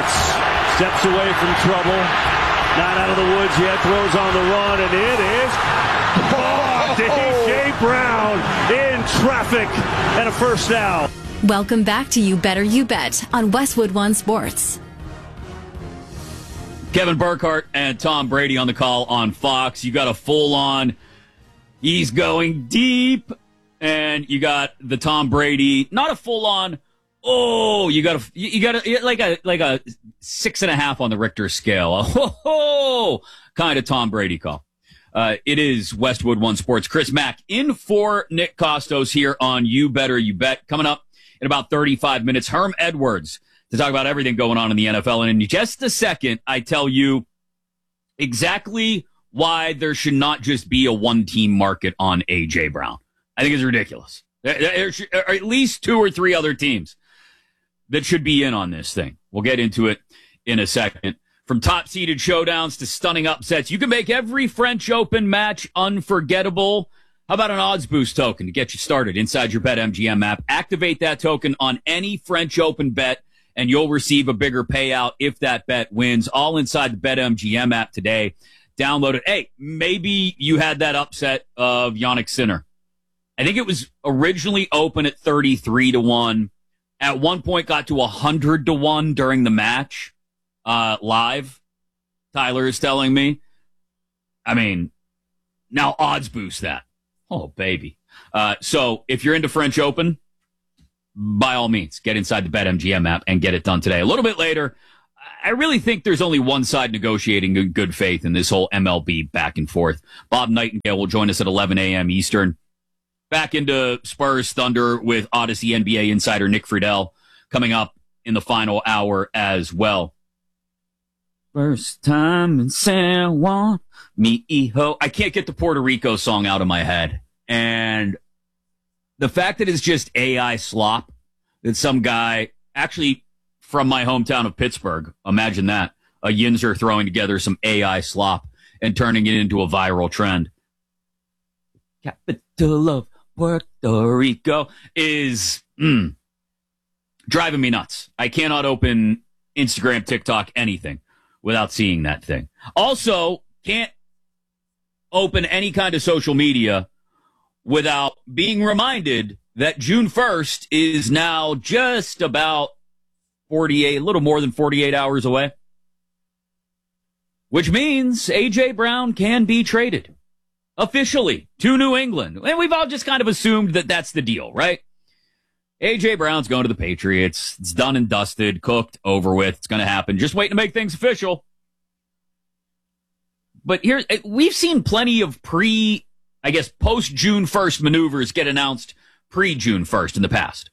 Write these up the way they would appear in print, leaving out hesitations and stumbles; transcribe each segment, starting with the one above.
Pitts steps away from trouble. Not out of the woods yet. Throws on the run, and it is A.J. Brown in traffic and a first down. Welcome back to You Better You Bet on Westwood One Sports. Kevin Burkhardt and Tom Brady on the call on Fox. You got a full-on, he's going deep, and you got the Tom Brady, not a full-on, you got like a 6.5 on the Richter scale. Kind of Tom Brady call. It is Westwood One Sports. Chris Mack in for Nick Costos here on You Better You Bet. Coming up in about 35 minutes, Herm Edwards to talk about everything going on in the NFL. And in just a second, I tell you exactly why there should not just be a one-team market on A.J. Brown. I think it's ridiculous. There are at least 2 or 3 other teams that should be in on this thing. We'll get into it in a second. From top-seeded showdowns to stunning upsets, you can make every French Open match unforgettable. How about an odds boost token to get you started inside your BetMGM app? Activate that token on any French Open bet, and you'll receive a bigger payout if that bet wins. All inside the BetMGM app today. Download it. Hey, maybe you had that upset of Yannick Sinner. I think it was originally open at 33-1. At one point got to 100-1 during the match. Live, Tyler is telling me. I mean, now odds boost that. Oh, baby. So if you're into French Open, by all means, get inside the BetMGM app and get it done today. A little bit later, I really think there's only one side negotiating in good faith in this whole MLB back and forth. Bob Nightingale will join us at 11 a.m. Eastern. Back into Spurs Thunder with Odyssey NBA insider Nick Friedel coming up in the final hour as well. First time in San Juan, mi-ho. I can't get the Puerto Rico song out of my head. And the fact that it's just AI slop, that some guy, actually from my hometown of Pittsburgh, imagine that, a Yinzer throwing together some AI slop and turning it into a viral trend. Capital of Puerto Rico is driving me nuts. I cannot open Instagram, TikTok, anything without seeing that thing. Also, can't open any kind of social media without being reminded that June 1st is now just about a little more than 48 hours away. Which means A.J. Brown can be traded officially to New England. And we've all just kind of assumed that that's the deal, right? A.J. Brown's going to the Patriots. It's done and dusted, cooked, over with. It's going to happen. Just waiting to make things official. But here, we've seen plenty of post-June 1st maneuvers get announced pre-June 1st in the past.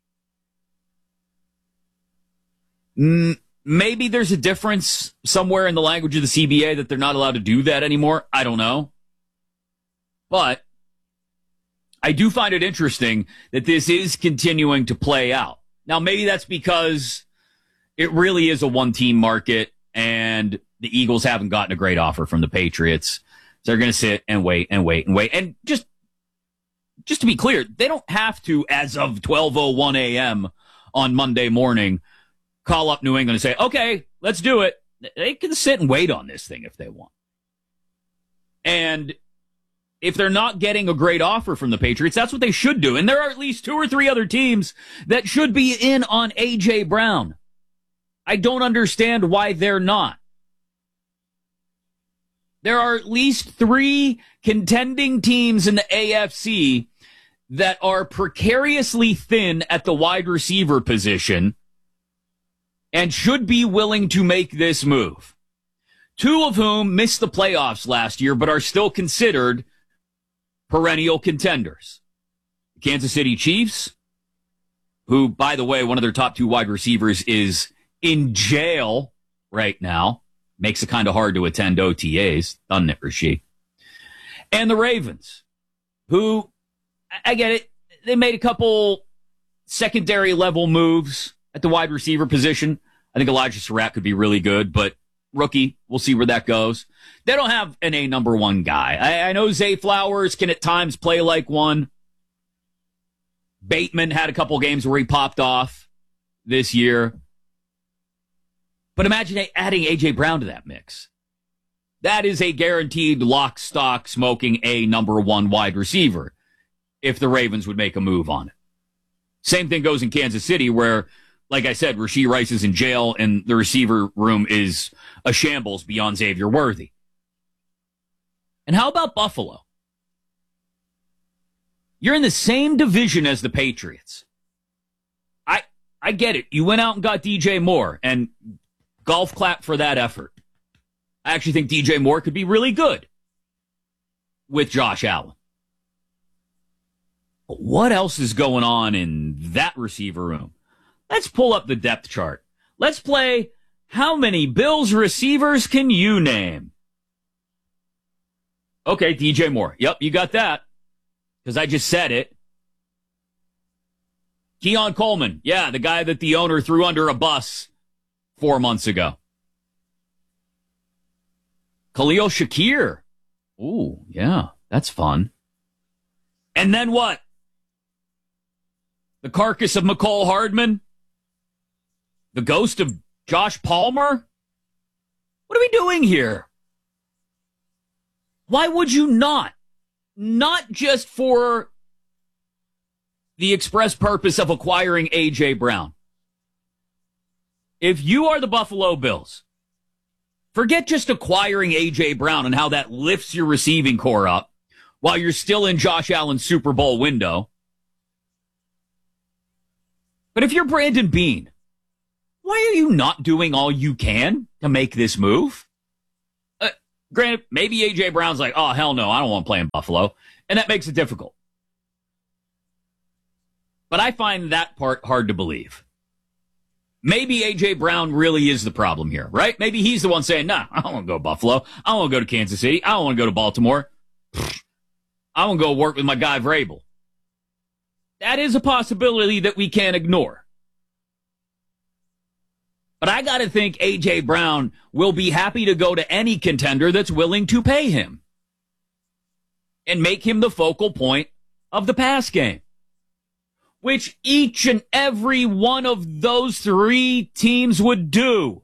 Maybe there's a difference somewhere in the language of the CBA that they're not allowed to do that anymore. I don't know. But I do find it interesting that this is continuing to play out. Now, maybe that's because it really is a one-team market and the Eagles haven't gotten a great offer from the Patriots. So they're going to sit and wait and wait and wait. And just to be clear, they don't have to, as of 12:01 a.m. on Monday morning, call up New England and say, okay, let's do it. They can sit and wait on this thing if they want. And if they're not getting a great offer from the Patriots, that's what they should do. And there are at least 2 or 3 other teams that should be in on A.J. Brown. I don't understand why they're not. There are at least 3 contending teams in the AFC that are precariously thin at the wide receiver position and should be willing to make this move. 2 of whom missed the playoffs last year but are still considered perennial contenders. The Kansas City Chiefs, who, by the way, one of their top 2 wide receivers is in jail right now. Makes it kind of hard to attend OTAs, doesn't it, Rasheed? And the Ravens, who, I get it, they made a couple secondary level moves at the wide receiver position. I think Elijah Surratt could be really good, but rookie, we'll see where that goes. They don't have a number 1 guy. I know Zay Flowers can at times play like one. Bateman had a couple games where he popped off this year. But imagine adding A.J. Brown to that mix. That is a guaranteed lock, stock, smoking a number one wide receiver if the Ravens would make a move on it. Same thing goes in Kansas City where, like I said, Rashee Rice is in jail and the receiver room is a shambles beyond Xavier Worthy. And how about Buffalo? You're in the same division as the Patriots. I get it. You went out and got DJ Moore, and golf clap for that effort. I actually think DJ Moore could be really good with Josh Allen. But what else is going on in that receiver room? Let's pull up the depth chart. Let's play how many Bills receivers can you name? Okay, DJ Moore. Yep, you got that. Because I just said it. Keon Coleman. Yeah, the guy that the owner threw under a bus 4 months ago. Khalil Shakir. Ooh, yeah, that's fun. And then what? The carcass of McCole Hardman? The ghost of Josh Palmer? What are we doing here? Why would you not? Not just for the express purpose of acquiring A.J. Brown. If you are the Buffalo Bills, forget just acquiring A.J. Brown and how that lifts your receiving core up while you're still in Josh Allen's Super Bowl window. But if you're Brandon Beane, why are you not doing all you can to make this move? Granted, maybe A.J. Brown's like, oh, hell no, I don't want to play in Buffalo. And that makes it difficult. But I find that part hard to believe. Maybe A.J. Brown really is the problem here, right? Maybe he's the one saying, nah, I don't want to go to Buffalo. I don't want to go to Kansas City. I don't want to go to Baltimore. I want to go work with my guy Vrabel. That is a possibility that we can't ignore. But I got to think A.J. Brown will be happy to go to any contender that's willing to pay him and make him the focal point of the pass game, which each and every one of those three teams would do.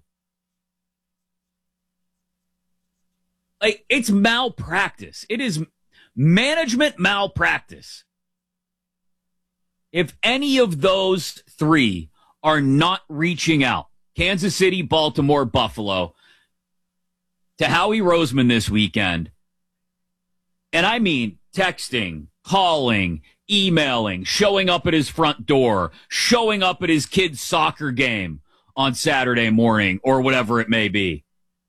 Like, it's malpractice. It is management malpractice. If any of those three are not reaching out, Kansas City, Baltimore, Buffalo, to Howie Roseman this weekend, and I mean texting, calling, emailing, showing up at his front door, showing up at his kid's soccer game on Saturday morning, or whatever it may be.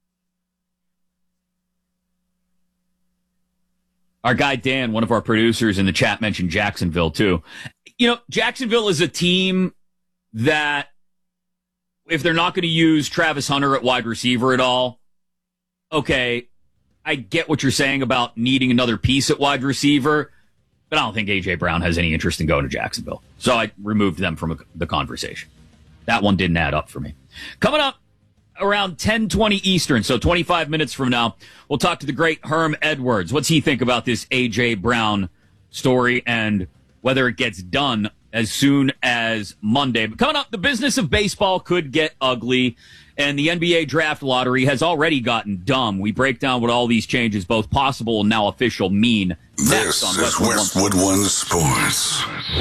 Our guy Dan, one of our producers in the chat, mentioned Jacksonville too. You know, Jacksonville is a team that, if they're not going to use Travis Hunter at wide receiver at all, okay, I get what you're saying about needing another piece at wide receiver, but I don't think A.J. Brown has any interest in going to Jacksonville. So I removed them from the conversation. That one didn't add up for me. Coming up around 10:20 Eastern, so 25 minutes from now, we'll talk to the great Herm Edwards. What's he think about this A.J. Brown story and whether it gets done as soon as Monday? But coming up, the business of baseball could get ugly, and the NBA draft lottery has already gotten dumb. We break down what all these changes, both possible and now official, mean next this on is Westwood One Sports.